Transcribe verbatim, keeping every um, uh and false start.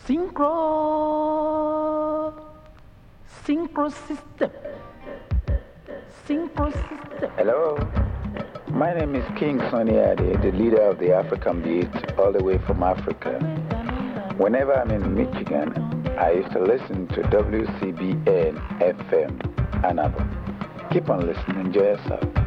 Synchro. Synchro system. Synchro system. Hello. My name is King Sonny Ade, the leader of the African Beat, all the way from Africa. Whenever I'm in Michigan, I used to listen to W C B N F M, Ann Arbor. Keep on listening, enjoy yourself.